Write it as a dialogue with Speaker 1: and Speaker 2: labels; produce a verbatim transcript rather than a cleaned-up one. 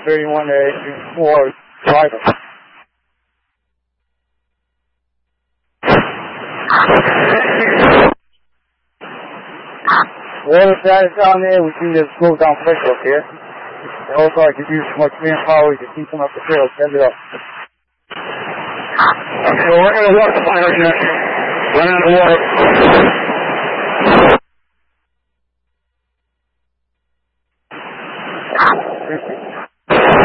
Speaker 1: thirty-one A four driver. Water status down there, we see there's slow down pressure up here. And also I can use much manpower to keep them up the trail, send it up.
Speaker 2: Okay, we're going to water pilot here. Run out of water.